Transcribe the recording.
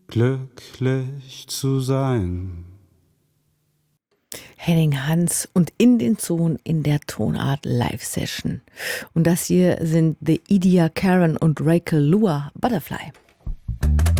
glücklich zu sein. Henning Hans und in den Ton in der Tonart Live-Session. Und das hier sind The Idia Karen und Rachel Lua, Butterfly.